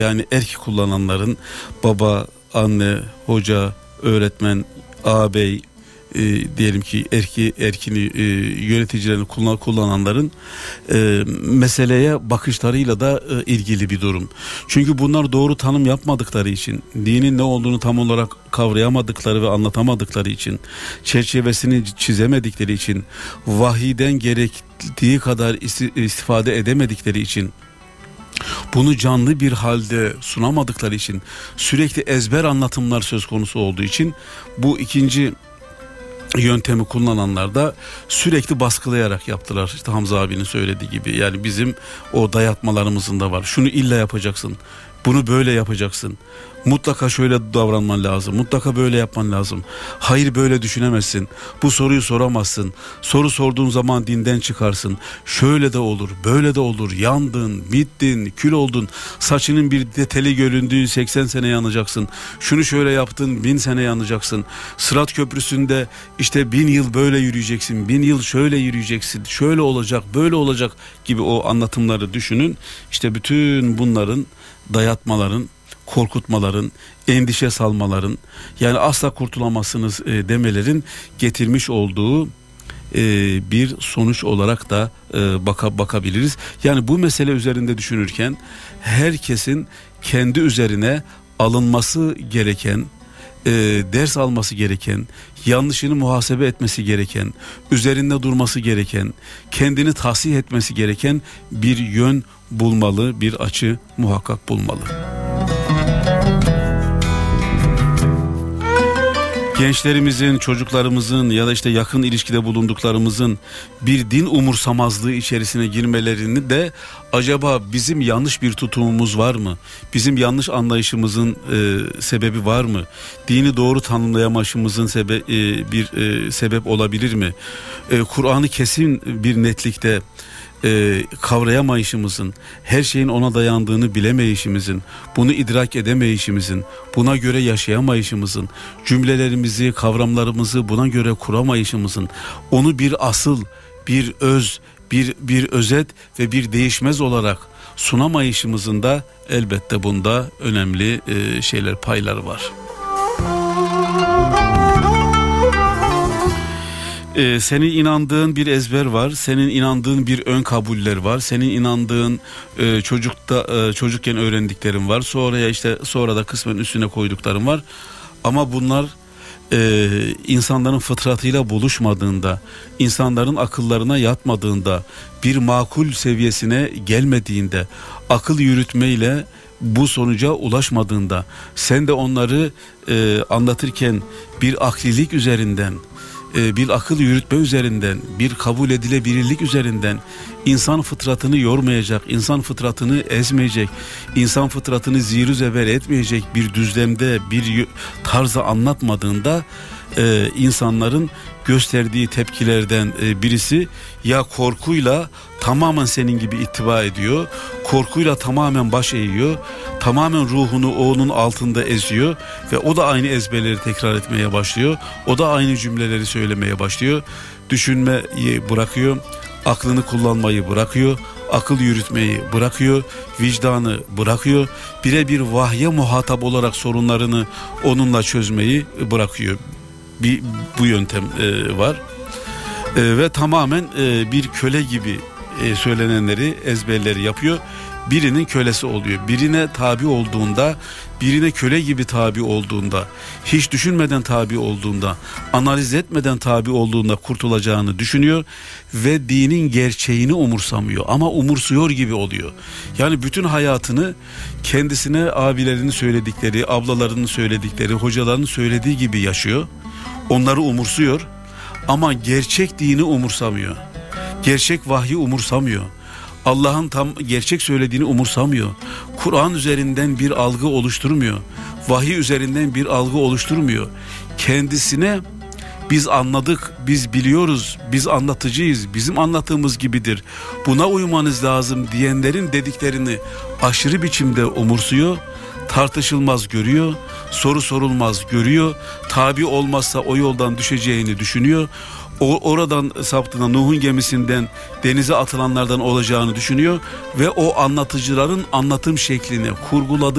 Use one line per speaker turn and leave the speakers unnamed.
Yani erki kullananların, baba, anne, hoca, öğretmen, ağabey, diyelim ki erkini yöneticilerini kullananların meseleye bakışlarıyla da ilgili bir durum. Çünkü bunlar doğru tanım yapmadıkları için, dinin ne olduğunu tam olarak kavrayamadıkları ve anlatamadıkları için, çerçevesini çizemedikleri için, vahiyden gerektiği kadar istifade edemedikleri için, bunu canlı bir halde sunamadıkları için, sürekli ezber anlatımlar söz konusu olduğu için, bu ikinci yöntemi kullananlar da sürekli baskılayarak yaptılar. İşte Hamza abinin söylediği gibi, yani bizim o dayatmalarımızın da var. Şunu illa yapacaksın, bunu böyle yapacaksın, mutlaka şöyle davranman lazım, mutlaka böyle yapman lazım, hayır böyle düşünemezsin, bu soruyu soramazsın, soru sorduğun zaman dinden çıkarsın, şöyle de olur, böyle de olur, yandın, bittin, kül oldun, saçının bir teli göründüğü 80 sene yanacaksın, şunu şöyle yaptın 1000 sene yanacaksın, Sırat Köprüsü'nde işte 1000 yıl böyle yürüyeceksin, 1000 yıl şöyle yürüyeceksin, şöyle olacak, böyle olacak gibi o anlatımları düşünün. İşte bütün bunların, dayatmaların, korkutmaların, endişe salmaların, yani asla kurtulamazsınız demelerin getirmiş olduğu bir sonuç olarak da bakabiliriz. Yani bu mesele üzerinde düşünürken herkesin kendi üzerine alınması gereken, ders alması gereken, yanlışını muhasebe etmesi gereken, üzerinde durması gereken, kendini tahsih etmesi gereken bir yön bulmalı, bir açı muhakkak bulmalı. Gençlerimizin, çocuklarımızın ya da işte yakın ilişkide bulunduklarımızın bir din umursamazlığı içerisine girmelerini de, acaba bizim yanlış bir tutumumuz var mı? Bizim yanlış anlayışımızın sebebi var mı? Dini doğru tanımlayamayışımızın bir sebep olabilir mi? Kur'an'ı kesin bir netlikte kavrayamayışımızın, her şeyin ona dayandığını bilemeyişimizin, bunu idrak edemeyişimizin, buna göre yaşayamayışımızın, cümlelerimizi, kavramlarımızı buna göre kuramayışımızın, onu bir asıl, bir öz, bir özet ve bir değişmez olarak sunamayışımızın da elbette bunda önemli paylar var. Senin inandığın bir ezber var, senin inandığın bir ön kabuller var, senin inandığın çocukken öğrendiklerin var, sonra da kısmen üstüne koydukların var. Ama bunlar insanların fıtratıyla buluşmadığında, insanların akıllarına yatmadığında, bir makul seviyesine gelmediğinde, akıl yürütmeyle bu sonuca ulaşmadığında, sen de onları anlatırken bir aklilik üzerinden, bir akıl yürütme üzerinden, bir kabul edilebilirlik üzerinden, insan fıtratını yormayacak, insan fıtratını ezmeyecek, insan fıtratını zir zeber etmeyecek bir düzlemde, bir tarzda anlatmadığında, insanların gösterdiği tepkilerden birisi, ya korkuyla tamamen senin gibi ittiba ediyor, korkuyla tamamen baş eğiyor, tamamen ruhunu onun altında eziyor ve o da aynı ezberleri tekrar etmeye başlıyor, o da aynı cümleleri söylemeye başlıyor, düşünmeyi bırakıyor, aklını kullanmayı bırakıyor, akıl yürütmeyi bırakıyor, vicdanı bırakıyor, birebir vahye muhatap olarak sorunlarını onunla çözmeyi bırakıyor. Bu yöntem var ve tamamen bir köle gibi söylenenleri, ezberleri yapıyor. Birinin kölesi oluyor. Birine tabi olduğunda, birine köle gibi tabi olduğunda, hiç düşünmeden tabi olduğunda, analiz etmeden tabi olduğunda kurtulacağını düşünüyor ve dinin gerçeğini umursamıyor, ama umursuyor gibi oluyor. Yani bütün hayatını kendisine abilerinin söyledikleri, ablalarının söyledikleri, hocalarının söylediği gibi yaşıyor. Onları umursuyor ama gerçek dini umursamıyor. Gerçek vahyi umursamıyor. Allah'ın tam gerçek söylediğini umursamıyor. Kur'an üzerinden bir algı oluşturmuyor. Vahiy üzerinden bir algı oluşturmuyor. Kendisine biz anladık, biz biliyoruz, biz anlatıcıyız, bizim anlattığımız gibidir, buna uymanız lazım diyenlerin dediklerini aşırı biçimde umursuyor. Tartışılmaz görüyor, soru sorulmaz görüyor, tabi olmazsa o yoldan düşeceğini düşünüyor. oradan saptığında Nuh'un gemisinden denize atılanlardan olacağını düşünüyor ve o anlatıcıların anlatım şeklini kurguladığı